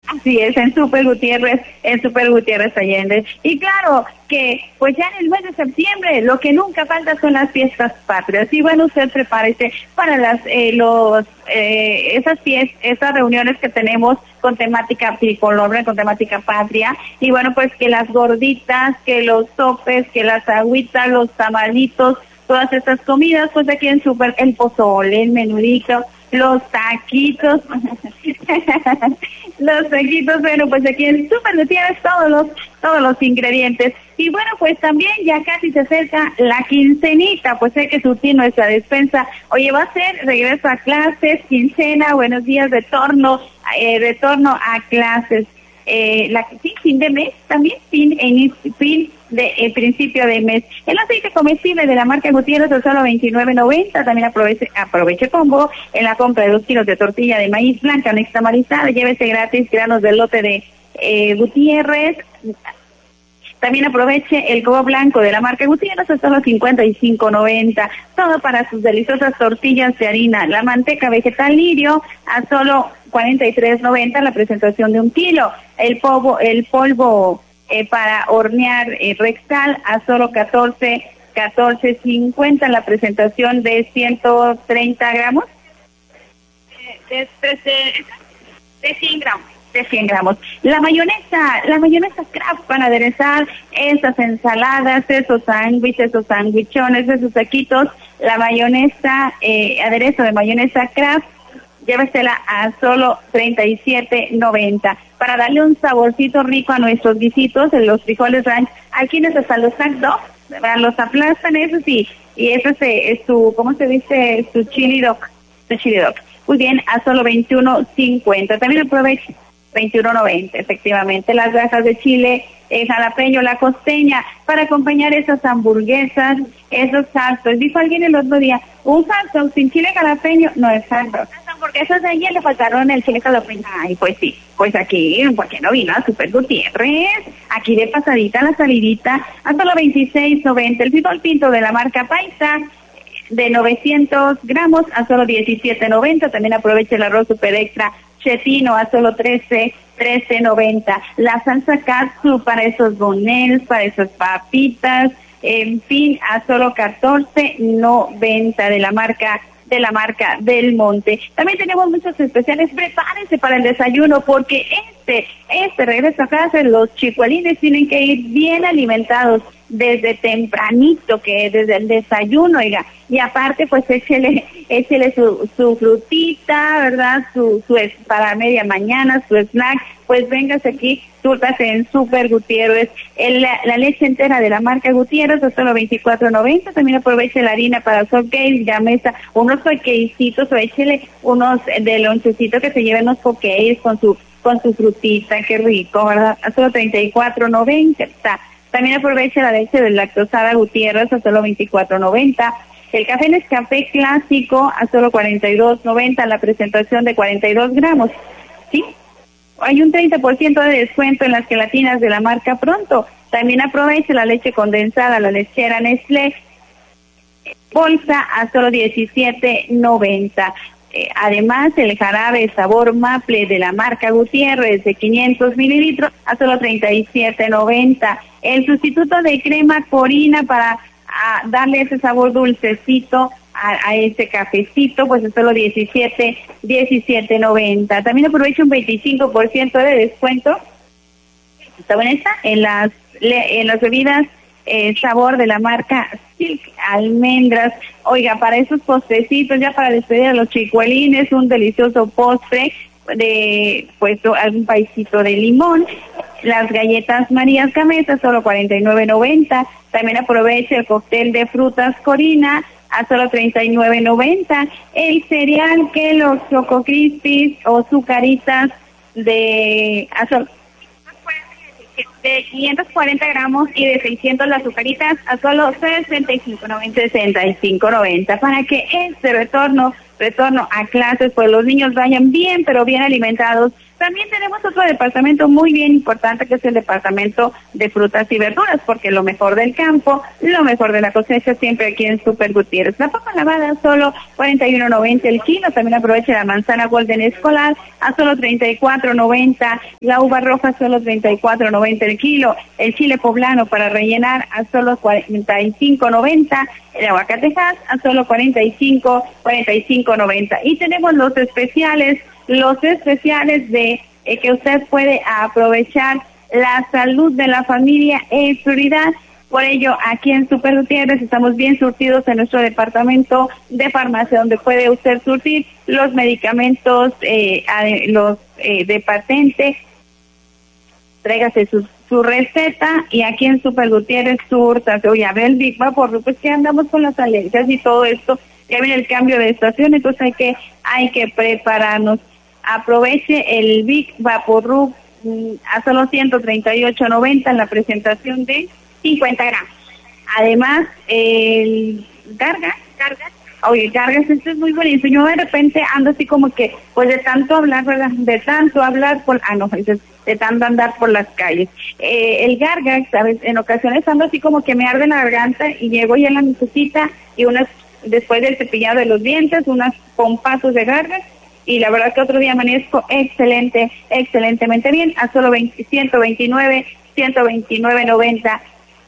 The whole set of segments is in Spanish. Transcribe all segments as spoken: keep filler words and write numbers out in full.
Así es, en Super Gutiérrez, en Super Gutiérrez Allende. Y claro que, pues ya en el mes de septiembre, lo que nunca falta son las fiestas patrias. Y bueno, usted prepárese para las, eh, los, eh, esas fiestas, esas reuniones que tenemos con temática tricolor, con temática patria. Y bueno, pues que las gorditas, que los sopes, que las agüitas, los tamalitos, todas estas comidas, pues aquí en Super, el pozole, el menudito, los taquitos, los taquitos, bueno, pues aquí en Super le tienes todos los, todos los ingredientes. Y bueno, pues también ya casi se acerca la quincenita, pues hay que surtir nuestra despensa. Oye, va a ser regreso a clases, quincena, buenos días, retorno, eh, retorno a clases. Eh, la sí, fin de mes también, fin, en, fin de eh, principio de mes. El aceite comestible de la marca Gutiérrez es solo veintinueve noventa. También aproveche, aproveche combo en la compra de dos kilos de tortilla de maíz blanca nixtamalizada. Llévese gratis granos de lote de eh, Gutiérrez. También aproveche el cobo blanco de la marca Gutiérrez a solo cincuenta y cinco noventa. Todo para sus deliciosas tortillas de harina. La manteca vegetal Lirio a solo cuarenta y tres noventa la presentación de un kilo. El polvo, el polvo eh, para hornear eh, Rexal a solo catorce, catorce cincuenta la presentación de ciento treinta gramos. De, de, de, de cien gramos. De cien gramos. La mayonesa, la mayonesa Kraft para aderezar esas ensaladas, esos sándwiches, esos sandwichones, esos taquitos. La mayonesa, eh, aderezo de mayonesa Kraft, llévesela a solo treinta y siete noventa. Para darle un saborcito rico a nuestros guisitos, en los frijoles ranch, aquí nos hasta los hot dogs, ¿verdad? Los aplastan, eso sí, y eso es, es su, ¿cómo se dice? Su chili dog, su chili dog. Muy bien, a solo veintiuno cincuenta. También aproveche veintiuno noventa, efectivamente, las rajas de chile, el jalapeño, la costeña, para acompañar esas hamburguesas, esos saltos. Dijo alguien el otro día, un salto sin chile jalapeño no es salto. Las hamburguesas de ayer le faltaron el chile jalapeño. Ay, pues sí, pues aquí, ¿por qué no vino a Super Gutiérrez? Aquí de pasadita la salidita, a solo veintiséis noventa. El frijol pinto de la marca Paisa, de novecientos gramos a solo diecisiete noventa. También aproveche el arroz super extra chetino a solo trece, trece noventa. La salsa katsu para esos bonels, para esas papitas, en fin, a solo catorce noventa de la marca de la marca Del Monte. También tenemos muchos especiales. Prepárense para el desayuno porque este, este regreso a casa, los chicuelines tienen que ir bien alimentados desde tempranito, que desde el desayuno, oiga, y aparte pues échele, échele su, su frutita, ¿verdad? Su, su es para media mañana, su snack, pues véngase aquí, súrtase en Super Gutiérrez. El, la, la leche entera de la marca Gutiérrez a solo veinticuatro noventa. También aproveche la harina para hotcakes, ya mesa, unos hotcakesitos, o échele unos de lonchecito que se lleven unos hotcakes con su, con su frutita, qué rico, ¿verdad? A solo treinta y cuatro noventa. Está. También aproveche la leche de lactosada Gutiérrez a solo veinticuatro noventa. El café Nescafé clásico a solo cuarenta y dos noventa, la presentación de cuarenta y dos gramos. ¿Sí? Hay un treinta por ciento de descuento en las gelatinas de la marca Pronto. También aproveche la leche condensada, la lechera Nestlé, bolsa a solo diecisiete noventa. Eh, además, el jarabe sabor maple de la marca Gutiérrez de quinientos mililitros a solo treinta y siete noventa. El sustituto de crema Corina para a, darle ese sabor dulcecito a, a ese cafecito, pues es solo diecisiete, diecisiete noventa. También aprovecho un veinticinco por ciento de descuento. ¿Está buena esta? En las, le, en las bebidas eh, sabor de la marca Silk Almendras. Oiga, para esos postrecitos, ya para despedir a los chicuelines, un delicioso postre de, pues, algún paisito de limón. Las galletas Marías Camesa, solo cuarenta y nueve noventa. También aproveche el cóctel de frutas Corina a solo treinta y nueve noventa. El cereal Kellogg's Choco Crispies o Zucaritas de a solo de quinientos cuarenta gramos y de seiscientos las azucaritas a solo sesenta y cinco noventa, sesenta y cinco noventa, para que este retorno retorno a clases, pues los niños vayan bien, pero bien alimentados También tenemos otro departamento muy bien importante, que es el departamento de frutas y verduras, porque lo mejor del campo, lo mejor de la cosecha siempre aquí en Super Gutiérrez. La papa lavada solo cuarenta y uno noventa el kilo. También aproveche la manzana Golden Escolar a solo treinta y cuatro noventa, la uva roja solo treinta y cuatro noventa el kilo, el chile poblano para rellenar a solo cuarenta y cinco noventa, el aguacatejas a solo cuarenta y cinco noventa. Y tenemos los especiales, los especiales de eh, que usted puede aprovechar. La salud de la familia es prioridad. Por ello, aquí en Super Gutiérrez estamos bien surtidos en nuestro departamento de farmacia, donde puede usted surtir los medicamentos, eh, los eh, de patente. Tráigase su, su receta y aquí en Super Gutiérrez surta. Oye, a ver el Big Vaporub, pues que andamos con las alergias y todo esto. Ya viene el cambio de estación, entonces hay que, hay que prepararnos. Aproveche el Big Vaporub a solo ciento treinta y ocho noventa en la presentación de cincuenta gramos. Además, el Garga, Garga, oye, Gargas, esto es muy bonito. Yo de repente ando así como que, pues de tanto hablar, ¿verdad? De tanto hablar por, ah, no, de tanto andar por las calles. Eh, el Gargax, ¿sabes? En ocasiones ando así como que me arde la garganta y llego ya en la necesita y unas, después del cepillado de los dientes, unas pompazos de Gargax. Y la verdad que otro día amanezco excelente, excelentemente bien, a solo ciento veintinueve noventa.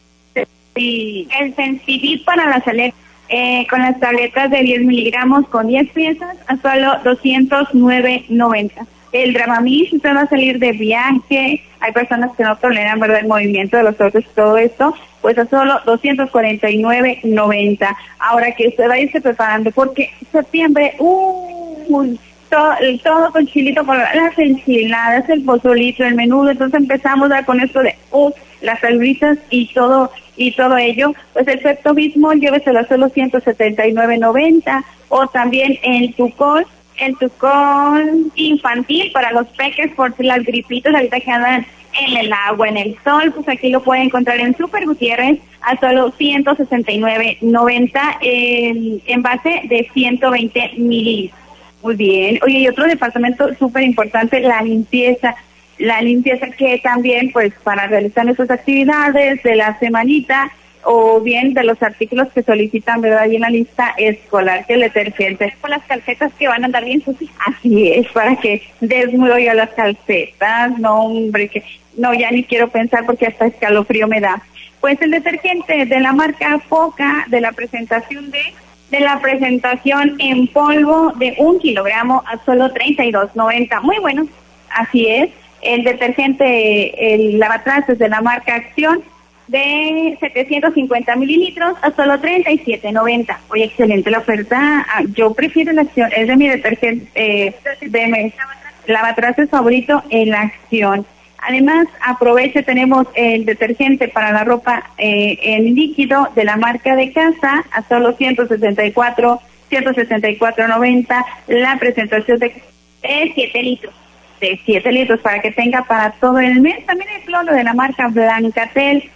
Y el Sensibit para la salud, eh, con las tabletas de diez miligramos con diez piezas, a solo doscientos nueve noventa. El Dramamine, si usted va a salir de viaje, hay personas que no toleran, ¿verdad?, el movimiento de los ojos y todo esto, pues a solo doscientos cuarenta y nueve noventa. Ahora que usted va a irse preparando, porque septiembre, uy, todo, todo con chilito, con las enchiladas, el pozolito, el menudo. Entonces empezamos a con esto de uh, las saluditas y todo y todo ello. Pues el Pepto-Bismol, lléveselo a solo ciento setenta y nueve noventa, o también el Tucol, el Tucol infantil para los peques por las gripitas ahorita que andan en el agua, en el sol. Pues aquí lo puede encontrar en Super Gutiérrez a solo ciento sesenta y nueve noventa, el envase de ciento veinte mililitros. Muy bien. Oye, y otro departamento súper importante, la limpieza. La limpieza que también, pues, para realizar nuestras actividades de la semanita, o bien de los artículos que solicitan, ¿verdad?, ahí en la lista escolar, que el detergente. Con las calcetas que van a andar bien sucias. Así es, para que desnudo yo las calcetas. No, hombre, que no, ya ni quiero pensar porque hasta escalofrío me da. Pues el detergente de la marca Foca, de la presentación de... de la presentación en polvo de un kilogramo a solo treinta y dos noventa. Muy bueno, así es. El detergente, el lavatrastes de la marca Acción, de setecientos cincuenta mililitros a solo treinta y siete noventa. Oye, excelente la oferta. Yo prefiero la Acción, es de mi detergente, eh, de mi lavatrastes favorito, en la Acción. Además, aproveche, tenemos el detergente para la ropa eh, en líquido de la marca de casa a solo ciento sesenta y cuatro noventa, la presentación de siete litros, de siete litros para que tenga para todo el mes. También el cloro de la marca Blancatel,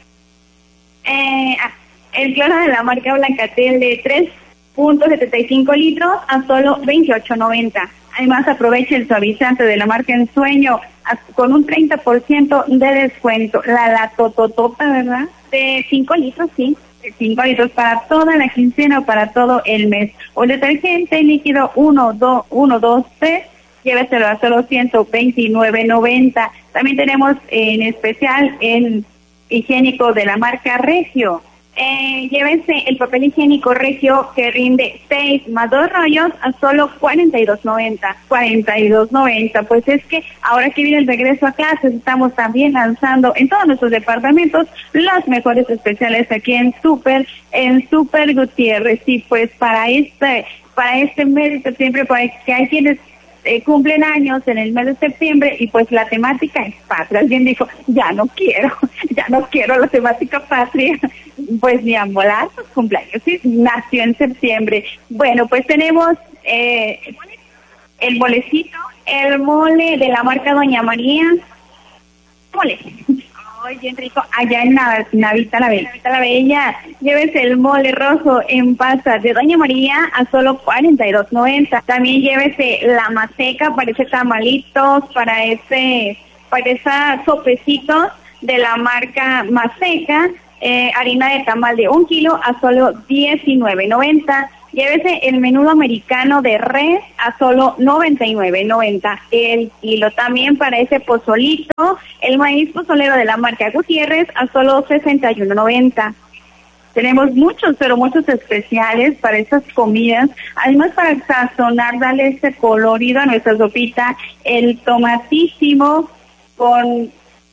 eh, el cloro de la marca Blancatel de tres punto setenta y cinco litros a solo veintiocho noventa. Además, aproveche el suavizante de la marca Ensueño con un treinta por ciento de descuento. La la tototota, ¿verdad? De cinco litros, sí. De cinco litros para toda la quincena o para todo el mes. O el detergente líquido uno, dos, uno, dos, tres, lléveselo a solo ciento veintinueve noventa. También tenemos en especial el higiénico de la marca Regio. Eh, llévense el papel higiénico Regio, que rinde seis más dos rollos a solo cuarenta y dos noventa. cuarenta y dos noventa. Pues es que ahora que viene el regreso a clases, estamos también lanzando en todos nuestros departamentos los mejores especiales aquí en Super, en Super Gutiérrez. Y pues para este, para este mes de septiembre, pues que hay quienes Eh, cumplen años en el mes de septiembre y pues la temática es patria. Alguien dijo, ya no quiero, ya no quiero la temática patria. Pues ni a volar sus cumpleaños, ¿sí? Nació en septiembre. Bueno, pues tenemos eh, el molecito, el mole de la marca Doña María. Mole. Ay, bien rico. Allá en Nav- Navita la Bella. Navita la Bella, llévese el mole rojo en pasta de Doña María a solo cuarenta y dos noventa. También llévese la maseca para ese tamalitos, para ese, para esa sopecitos de la marca Maseca, eh, harina de tamal de un kilo a solo diecinueve noventa. Llévese el menudo americano de res a solo noventa y nueve noventa el kilo. También para ese pozolito, el maíz pozolero de la marca Gutiérrez a solo sesenta y uno noventa. Tenemos muchos, pero muchos especiales para estas comidas. Además, para sazonar, darle ese colorido a nuestra sopita, el tomatísimo con...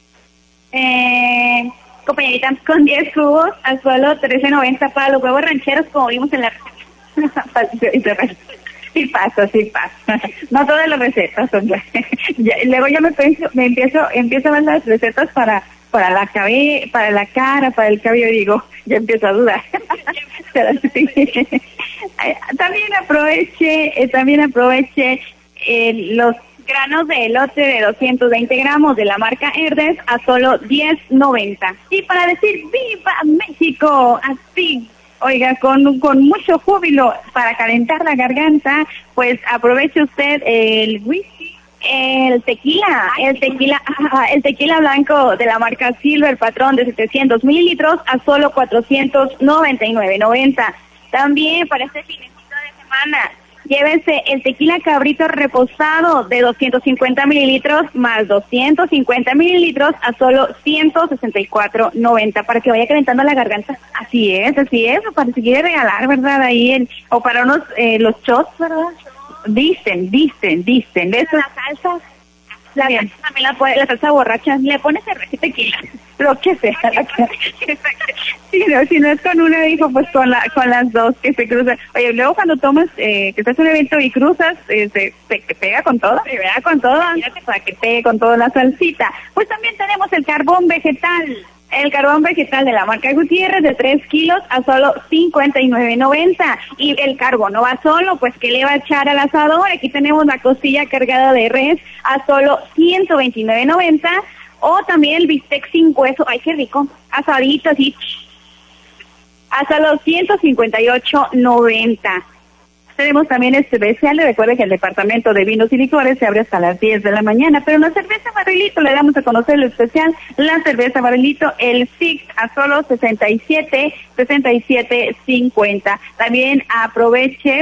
Eh, compañerita, con diez jugos a solo trece noventa para los huevos rancheros, como vimos en la sí pasa, sí pasa. No todas las recetas son ya, luego yo me, pienso, me empiezo empiezo a ver las recetas para para la cabe, para la cara, para el cabello, digo, ya empiezo a dudar. Pero sí. También aproveche, eh, también aproveche eh, los granos de elote de doscientos veinte gramos de la marca Herdes a solo diez noventa. Y para decir ¡Viva México! Así, oiga, con, con mucho júbilo para calentar la garganta, pues aproveche usted el whisky, el tequila, el tequila, el tequila blanco de la marca Silver Patrón de setecientos mililitros a solo cuatrocientos noventa y nueve noventa. También para este finecito de semana, llévense el tequila cabrito reposado de doscientos cincuenta mililitros más doscientos cincuenta mililitros a solo ciento sesenta y cuatro noventa para que vaya calentando la garganta. Así es, así es, o para si quiere regalar, ¿verdad? Ahí el, o para unos, eh, los shots, ¿verdad? Dicen, dicen, dicen. De esas salsas, la, también la, la salsa borracha, le pones cerveza y tequila, lo que sea. Si no, si no es con una, dijo, pues con la con las dos que se cruzan. Oye, luego cuando tomas, eh, que estás en un evento y cruzas, eh, se, se te pega con todo, se pega con todo, para que pegue con toda la salsita. Pues también tenemos el carbón vegetal. El carbón vegetal de la marca Gutiérrez de tres kilos a solo cincuenta y nueve noventa. Y el carbón no va solo, pues ¿qué le va a echar al asador? Aquí tenemos la costilla cargada de res a solo ciento veintinueve noventa. O también el bistec sin hueso, ay qué rico, asadito así, a solo ciento cincuenta y ocho noventa. Tenemos también especial, recuerde que el departamento de vinos y licores se abre hasta las diez de la mañana, pero la cerveza Barrilito, le damos a conocer lo especial, la cerveza Barrilito, el Six a solo sesenta y siete, sesenta y siete cincuenta. También aproveche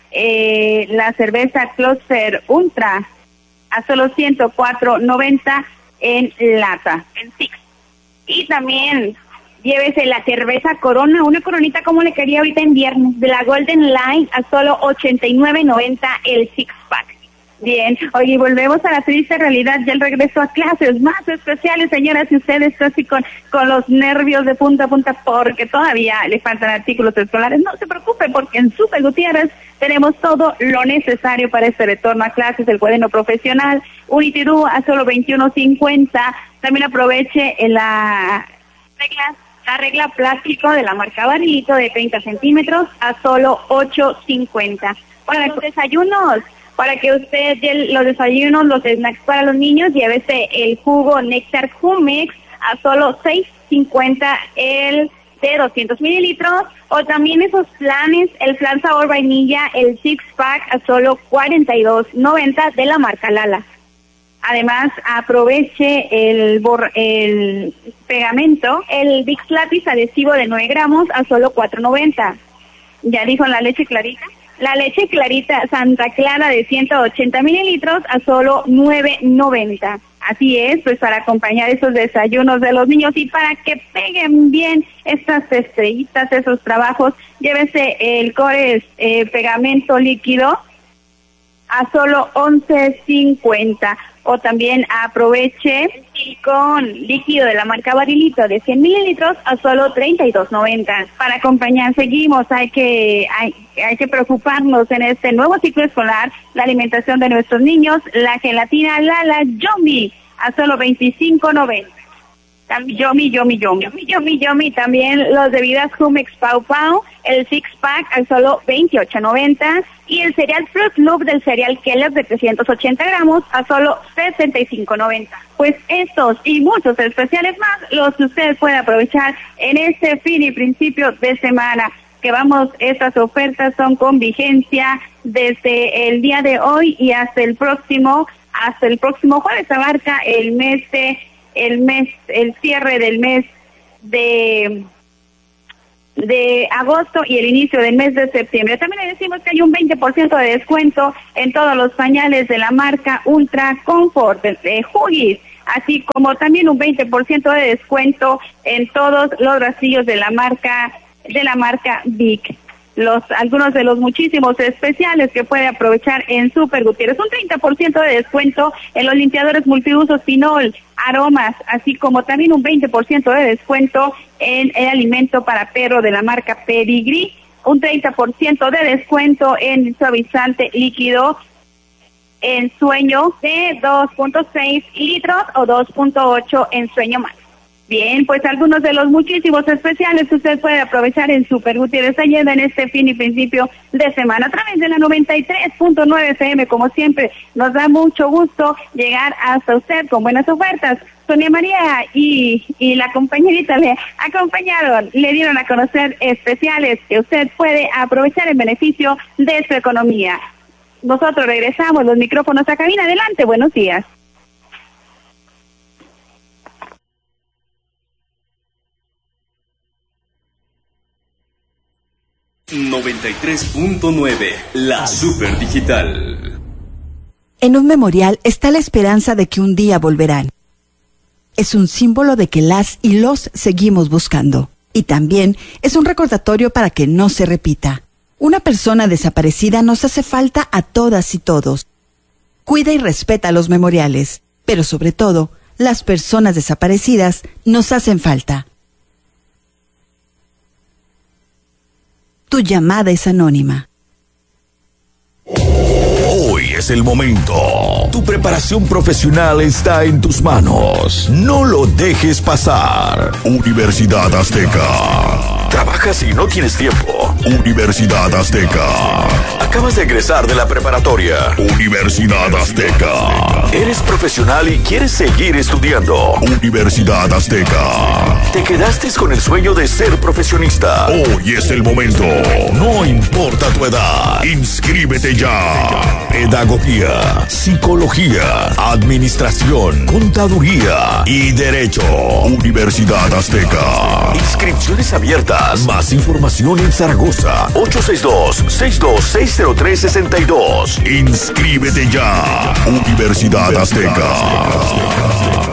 eh, la cerveza Cluster Ultra a solo ciento cuatro noventa en lata, en Six. Y también llévese la cerveza Corona, una coronita como le quería ahorita en viernes, de la Golden Line a solo ochenta y nueve noventa el six pack. Bien, oye, volvemos a la triste realidad, ya el regreso a clases más especiales, señoras, y ustedes casi con, con los nervios de punta a punta porque todavía le faltan artículos escolares. No se preocupe porque en Super Gutiérrez tenemos todo lo necesario para este retorno a clases, el cuaderno profesional, Unitidú a solo veintiuno cincuenta. También aproveche la regla La regla plástico de la marca Barrilito de treinta centímetros a solo ocho cincuenta. Para los desayunos, para que usted, los desayunos, los snacks para los niños, llévese el jugo Néctar Jumex a solo seis cincuenta el de doscientos mililitros, o también esos flanes, el flan sabor vainilla, el six pack a solo cuarenta y dos noventa de la marca Lala. Además, aproveche el, bor el pegamento, el Vicks Lápiz adhesivo de nueve gramos a solo cuatro noventa. ¿Ya dijo la leche clarita? La leche clarita Santa Clara de ciento ochenta mililitros a solo nueve noventa. Así es, pues para acompañar esos desayunos de los niños y para que peguen bien estas estrellitas, esos trabajos, llévese el Cores eh, pegamento líquido a solo once cincuenta. O también aproveche el silicón líquido de la marca Barrilito de cien mililitros a solo treinta y dos noventa. Para acompañar, seguimos, hay que hay, hay que preocuparnos en este nuevo ciclo escolar, la alimentación de nuestros niños, la gelatina Lala Yummy a solo veinticinco noventa. Yomi, Yomi, Yomi, Yomi, Yomi, Yomi, también los bebidas Jumex Pau Pau, el six pack al solo veintiocho noventa y el cereal Fruit Loop del cereal Kellogg de trescientos ochenta gramos a solo sesenta y cinco noventa. Pues estos y muchos especiales más los que usted puede aprovechar en este fin y principio de semana. Que vamos, estas ofertas son con vigencia desde el día de hoy y hasta el próximo, hasta el próximo jueves. Abarca el mes de el mes, el cierre del mes de de agosto y el inicio del mes de septiembre. También le decimos que hay un veinte por ciento de descuento en todos los pañales de la marca Ultra Comfort de Huggies, así como también un veinte por ciento de descuento en todos los rastrillos de la marca de la marca Vic. Los algunos de los muchísimos especiales que puede aprovechar en Super Gutiérrez, un treinta por ciento de descuento en los limpiadores multiusos Pinol, aromas, así como también un veinte por ciento de descuento en el alimento para perro de la marca Pedigree, un treinta por ciento de descuento en el suavizante líquido en Sueño de dos punto seis litros o dos punto ocho en Sueño Más. Bien, pues algunos de los muchísimos especiales que usted puede aprovechar en Super Gutiérrez Allende en este fin y principio de semana a través de la noventa y tres punto nueve F M. Como siempre, nos da mucho gusto llegar hasta usted con buenas ofertas. Sonia María y, y la compañerita le acompañaron, le dieron a conocer especiales que usted puede aprovechar en beneficio de su economía. Nosotros regresamos los micrófonos a cabina. Adelante, buenos días. noventa y tres punto nueve, la Super Digital. En un memorial está la esperanza de que un día volverán. Es un símbolo de que las y los seguimos buscando. Y también es un recordatorio para que no se repita. Una persona desaparecida nos hace falta a todas y todos. Cuida y respeta los memoriales, pero sobre todo, las personas desaparecidas nos hacen falta. Tu llamada es anónima. Hoy es el momento. Tu preparación profesional está en tus manos. No lo dejes pasar. Universidad Azteca. ¿Trabajas y no tienes tiempo? Universidad Azteca. Acabas de egresar de la preparatoria. Universidad Azteca. Eres profesional y quieres seguir estudiando. Universidad Azteca. Te quedaste con el sueño de ser profesionista. Hoy es el momento. No importa tu edad. Inscríbete ya. Pedagogía, psicología, administración, contaduría y derecho. Universidad Azteca. Inscripciones abiertas. Más información en Zaragoza. ocho seis dos, seis dos seis cero tres, seis dos. Inscríbete ya. Universidad Azteca.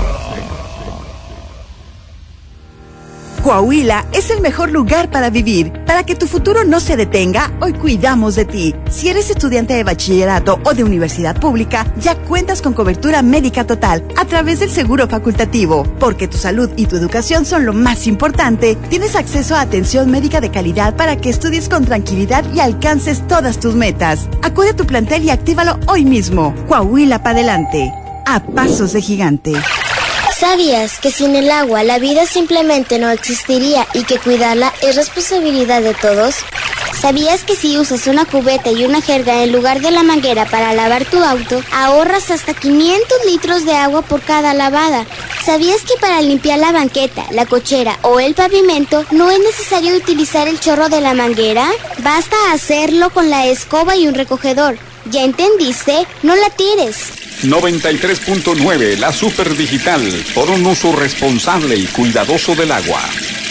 Coahuila es el mejor lugar para vivir. Para que tu futuro no se detenga, hoy cuidamos de ti. Si eres estudiante de bachillerato o de universidad pública, ya cuentas con cobertura médica total a través del seguro facultativo. Porque tu salud y tu educación son lo más importante, tienes acceso a atención médica de calidad para que estudies con tranquilidad y alcances todas tus metas. Acude a tu plantel y actívalo hoy mismo. Coahuila para adelante. A pasos de gigante. ¿Sabías que sin el agua la vida simplemente no existiría y que cuidarla es responsabilidad de todos? ¿Sabías que si usas una cubeta y una jerga en lugar de la manguera para lavar tu auto, ahorras hasta quinientos litros de agua por cada lavada? ¿Sabías que para limpiar la banqueta, la cochera o el pavimento no es necesario utilizar el chorro de la manguera? Basta hacerlo con la escoba y un recogedor. ¿Ya entendiste? No la tires. noventa y tres punto nueve, la Super Digital, por un uso responsable y cuidadoso del agua.